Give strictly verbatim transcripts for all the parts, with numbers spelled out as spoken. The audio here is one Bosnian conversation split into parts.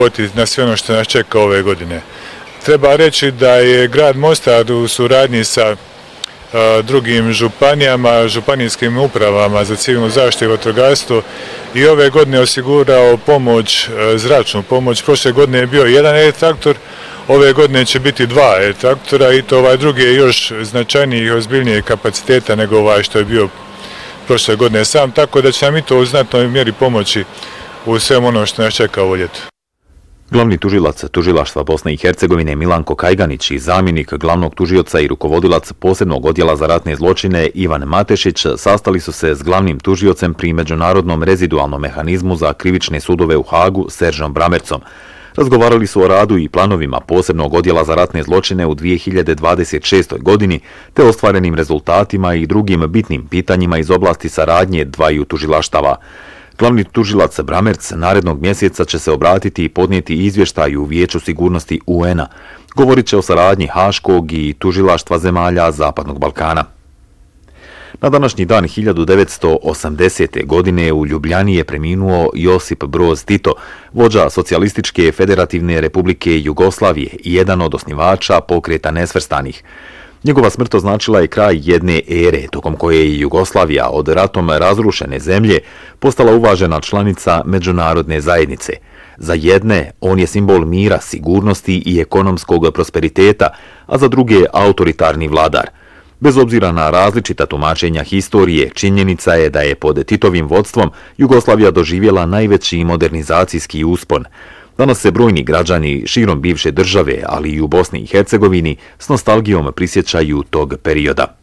na sve ono što nas čeka ove godine. Treba reći da je grad Mostar u suradnji sa a, drugim županijama, županijskim upravama za civilnu zaštitu i vatrogastvo i ove godine osigurao pomoć, a, zračnu pomoć. Prošle godine je bio jedan e-traktor, ove godine će biti dva e-traktora i to ovaj drugi je još značajniji i ozbiljnije kapaciteta nego ovaj što je bio prošle godine sam, tako da će nam i to u znatnoj mjeri pomoći u svem ono što nas čeka ovo ljeto. Glavni tužilac Tužilaštva Bosne i Hercegovine Milanko Kajganić i zamjenik glavnog tužioca i rukovodilac posebnog odjela za ratne zločine Ivan Matešić sastali su se s glavnim tužiocem pri Međunarodnom rezidualnom mehanizmu za krivične sudove u Hagu Seržom Bramercom. Razgovarali su o radu i planovima posebnog odjela za ratne zločine u dvije hiljade dvadeset šestoj godini te ostvarenim rezultatima i drugim bitnim pitanjima iz oblasti saradnje dvaju tužilaštava. Glavni tužilac Bramerc narednog mjeseca će se obratiti i podnijeti izvještaj u Vijeću sigurnosti U N-a. Govorit će o saradnji Haškog i tužilaštva zemalja Zapadnog Balkana. Na današnji dan hiljadu devetsto osamdesete. godine u Ljubljani je preminuo Josip Broz Tito, vođa Socijalističke federativne republike Jugoslavije i jedan od osnivača Pokreta nesvrstanih. Njegova smrt označila je kraj jedne ere, tokom koje je Jugoslavija od ratom razrušene zemlje postala uvažena članica međunarodne zajednice. Za jedne on je simbol mira, sigurnosti i ekonomskog prosperiteta, a za druge autoritarni vladar. Bez obzira na različita tumačenja historije, činjenica je da je pod Titovim vodstvom Jugoslavija doživjela najveći modernizacijski uspon. Danas se brojni građani širom bivše države, ali i u Bosni i Hercegovini, s nostalgijom prisjećaju tog perioda.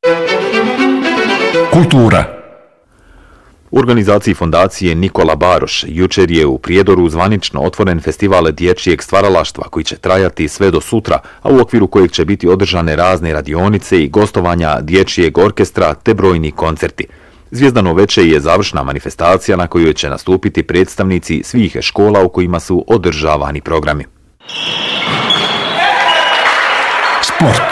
Kultura. U organizaciji fondacije Nikola Baroš jučer je u Prijedoru zvanično otvoren festival dječjeg stvaralaštva koji će trajati sve do sutra, a u okviru kojeg će biti održane razne radionice i gostovanja dječjeg orkestra te brojni koncerti. Zvijezdano veče je završna manifestacija na kojoj će nastupiti predstavnici svih škola u kojima su održavani programi. Sport.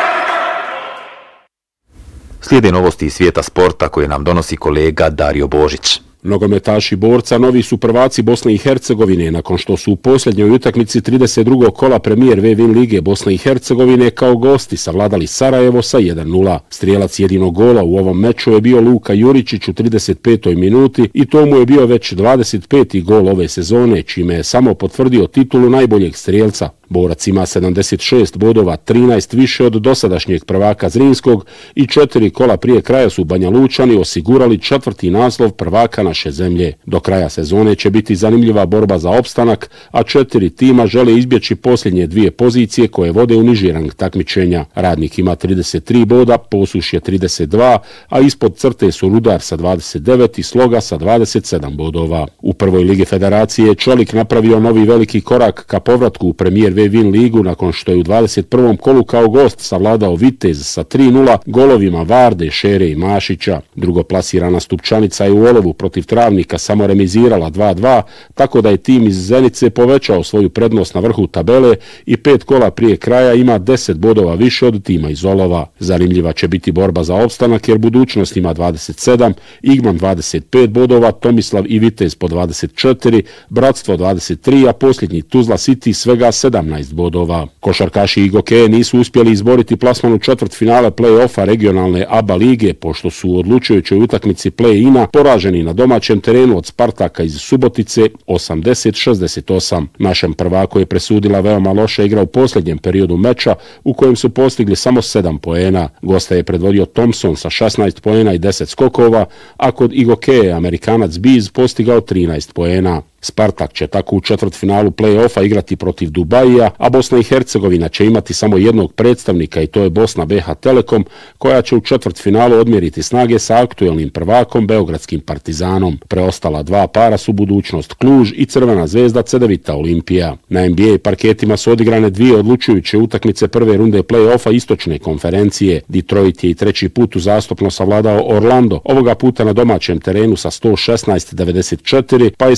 Slijede novosti iz svijeta sporta koje nam donosi kolega Dario Božić. Nogometaši Borca novi su prvaci Bosne i Hercegovine nakon što su u posljednjoj utakmici trideset drugog kola premijer V-Win lige Bosne i Hercegovine kao gosti savladali Sarajevo sa jedan nula. Strijelac jedinog gola u ovom meču je bio Luka Juričić u trideset petoj minuti i to mu je bio već dvadeset peti gol ove sezone, čime je samo potvrdio titulu najboljeg strijelca. Borac ima sedamdeset šest bodova, trinaest više od dosadašnjeg prvaka Zrinskog i četiri kola prije kraja su Banja Lučani osigurali četvrti naslov prvaka naše zemlje. Do kraja sezone će biti zanimljiva borba za opstanak, a četiri tima žele izbjeći posljednje dvije pozicije koje vode u niži rang takmičenja. Radnik ima trideset tri boda, Posušje trideset dva, a ispod crte su Rudar sa dvadeset devet i Sloga sa dvadeset sedam bodova. U prvoj ligi federacije Čelik napravio novi veliki korak ka povratku u premijer V-Win ligu nakon što je u dvadeset prvom kolu kao gost savladao Vitez sa tri nula golovima Varde, Šere i Mašića. Drugoplasirana Stupčanica je u olovu protiv Travnika samo remizirala dva dva, tako da je tim iz Zenice povećao svoju prednost na vrhu tabele i pet kola prije kraja ima deset bodova više od tima iz olova. Zanimljiva će biti borba za opstanak jer Budućnost ima dvadeset sedam, Igman dvadeset pet bodova, Tomislav i Vitez po dvadeset četiri, Bratstvo dvadeset tri, a posljednji Tuzla City svega sedamnaest bodova. Košarkaši i Gokeje nisu uspjeli izboriti plasman u četvrtfinale play-offa regionalne A B A lige, pošto su u odlučujućoj utakmici play-ina poraženi na domaćem terenu od Spartaka iz Subotice osamdeset šezdeset osam. Našem prvaku je presudila veoma loša igra u posljednjem periodu meča u kojem su postigli samo sedam poena. Gosta je predvodio Thompson sa šesnaest poena i deset skokova, a kod Igokeje Amerikanac Biz postigao trinaest poena. Spartak će tako u četvrtfinalu play-offa igrati protiv Dubaija, a Bosna i Hercegovina će imati samo jednog predstavnika i to je Bosna B H Telekom, koja će u četvrtfinalu odmjeriti snage sa aktuelnim prvakom Beogradskim Partizanom. Preostala dva para su Budućnost Kluž i Crvena zvezda Cedevita Olimpija. Na N B A parketima su odigrane dvije odlučujuće utakmice prve runde play-offa istočne konferencije. Detroit je i treći put uzastopno savladao Orlando, ovoga puta na domaćem terenu sa sto šesnaest devedeset četiri, pa je sa ukupnim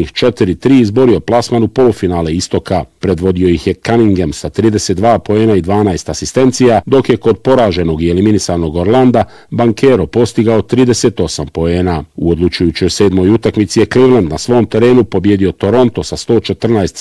izgubljenih četiri tri izborio plasman u polufinale Istoka. Predvodio ih je Cunningham sa trideset dva poena i dvanaest asistencija, dok je kod poraženog i eliminisanog Orlanda Banchero postigao trideset osam poena. U odlučujućoj sedmoj utakmici je Cleveland na svom terenu pobjedio Toronto sa sto četrnaest